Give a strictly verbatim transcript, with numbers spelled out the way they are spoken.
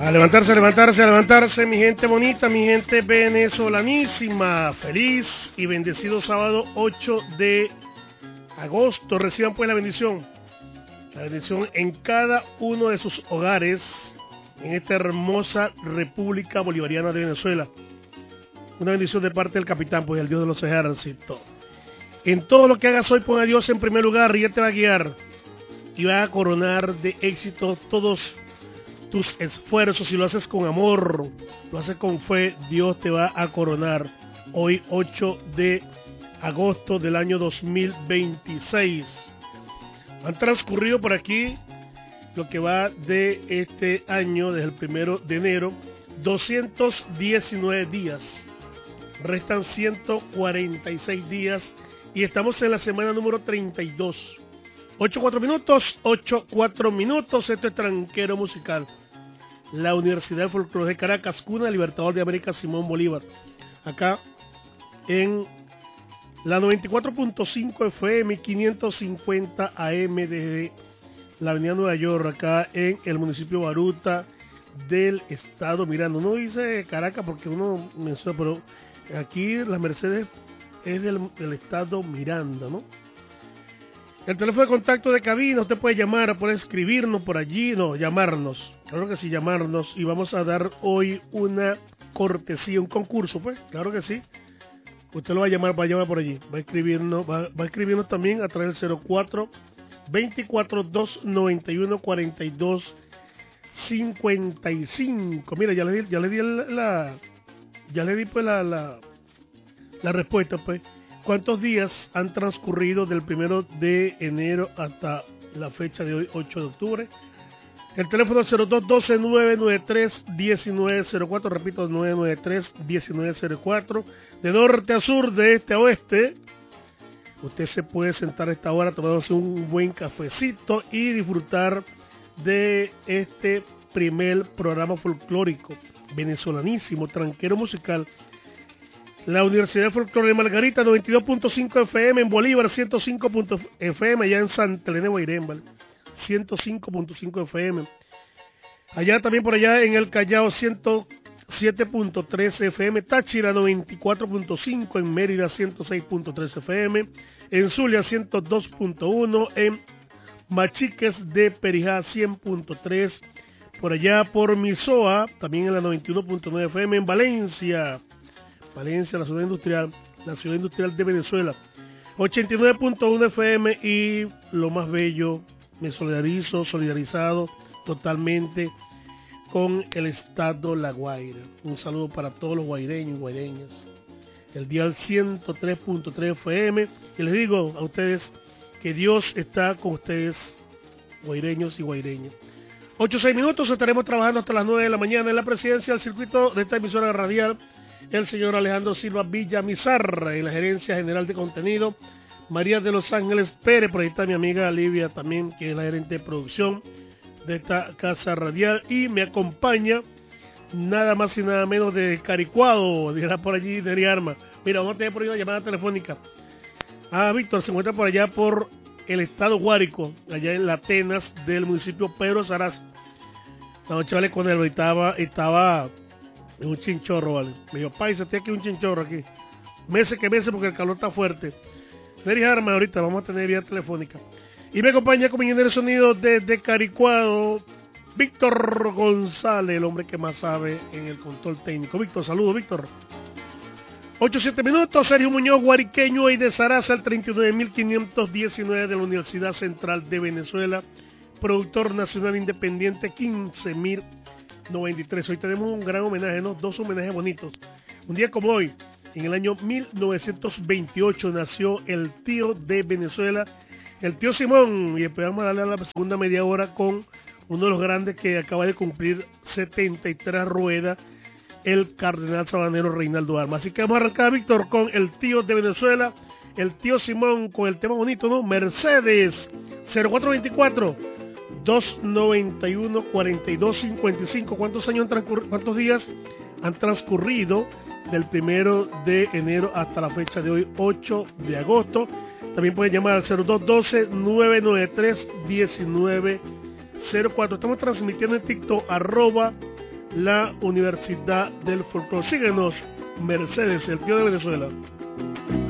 A levantarse, a levantarse, a levantarse, mi gente bonita, mi gente venezolanísima. Feliz y bendecido sábado ocho de agosto. Reciban pues la bendición. La bendición en cada uno de sus hogares en esta hermosa República Bolivariana de Venezuela. Una bendición de parte del capitán, pues el Dios de los ejércitos. En todo lo que hagas hoy, pon a Dios en primer lugar y Él te va a guiar. Y va a coronar de éxito todos tus esfuerzos. Si lo haces con amor, lo haces con fe, Dios te va a coronar. Hoy ocho de agosto del año dos mil veintiséis. Han transcurrido por aquí lo que va de este año, desde el primero de enero, doscientos diecinueve días. Restan ciento cuarenta y seis días y estamos en la semana número treinta y dos. ocho cuatro minutos, ocho cuatro minutos, esto es Tranquero Musical. La Universidad de Folclore de Caracas, cuna del Libertador de América Simón Bolívar. Acá en la noventa y cuatro punto cinco F M, quinientos cincuenta A M desde la avenida Nueva York, acá en el municipio Baruta del estado Miranda. Uno dice Caracas porque uno menciona, pero aquí las Mercedes es del, del estado Miranda, ¿no? El teléfono de contacto de cabina, usted puede llamar, puede escribirnos por allí, no, llamarnos, claro que sí, llamarnos, y vamos a dar hoy una cortesía, un concurso, pues, claro que sí. Usted lo va a llamar, va a llamar por allí, va a escribirnos, va, va a escribirnos también a través del cero cuatro, veinticuatro, doscientos noventa y uno, cuarenta y dos, cincuenta y cinco. Mira, ya le di, ya le di la, la ya le di pues la, la, la respuesta, pues. ¿Cuántos días han transcurrido del primero de enero hasta la fecha de hoy, ocho de octubre? El teléfono cero dos uno dos, nueve nueve tres, uno nueve cero cuatro, repito, nueve nueve tres, uno nueve cero cuatro. De norte a sur, de este a oeste, usted se puede sentar a esta hora, tomándose un buen cafecito y disfrutar de este primer programa folclórico venezolanísimo, Tranquero Musical. La Universidad de Folclore de Margarita, noventa y dos punto cinco F M en Bolívar, ciento cinco punto F M allá en Santa Elena de Guairén, ¿vale? ciento cinco punto cinco F M. Allá también por allá en el Callao, ciento siete punto tres F M. Táchira, noventa y cuatro punto cinco. En Mérida, ciento seis punto tres F M. En Zulia, ciento dos punto uno. En Machiques de Perijá, cien punto tres. Por allá por Misoa, también en la noventa y uno punto nueve F M. En Valencia, Valencia, la ciudad industrial, la ciudad industrial de Venezuela, ochenta y nueve punto uno F M. Y lo más bello, me solidarizo, solidarizado totalmente con el estado La Guaira. Un saludo para todos los guaireños y guaireñas. El dial ciento tres punto tres F M. Y les digo a ustedes que Dios está con ustedes, guaireños y guaireñas. ocho seis minutos, estaremos trabajando hasta las nueve de la mañana en la presidencia del circuito de esta emisora radial. El señor Alejandro Silva Villamizarra, en la gerencia general de contenido, María de los Ángeles Pérez, por ahí está mi amiga Livia también, que es la gerente de producción de esta casa radial, y me acompaña nada más y nada menos de Caricuado, dirá por allí de Arma. Mira, vamos a tener por ahí una llamada telefónica. Ah, Víctor se encuentra por allá por el estado Guárico, allá en las Tenas del municipio Pedro Saraz. No, chavales, con él estaba, estaba en un chinchorro, ¿vale? Me dijo, paisa, estoy aquí un chinchorro aquí. Meses que meses porque el calor está fuerte. Neri Arma, ahorita vamos a tener vía telefónica. Y me acompaña como ingeniero de sonido desde Caricuado, Víctor González, el hombre que más sabe en el control técnico. Víctor, saludos, Víctor. ocho siete minutos, Sergio Muñoz, guariqueño y de Sarasa, el treinta y nueve mil quinientos diecinueve de la Universidad Central de Venezuela, productor nacional independiente, quince mil noventa y tres. Hoy tenemos un gran homenaje, ¿no? Dos homenajes bonitos. Un día como hoy, en el año mil novecientos veintiocho, nació el tío de Venezuela, el tío Simón, y después vamos a darle a la segunda media hora con uno de los grandes que acaba de cumplir setenta y tres ruedas, el cardenal sabanero Reinaldo Armas. Así que vamos a arrancar, Víctor, con el tío de Venezuela, el tío Simón, con el tema bonito, ¿no? Mercedes, cero cuatro veinticuatro, doscientos noventa y uno, cuarenta y dos, cincuenta y cinco. ¿Cuántos años han transcurrido, cuántos días han transcurrido del primero de enero hasta la fecha de hoy, ocho de agosto? También pueden llamar al cero dos uno dos, nueve nueve tres, uno nueve cero cuatro. Estamos transmitiendo en TikTok, arroba la Universidad del Folclore. Síguenos, Mercedes, el tío de Venezuela.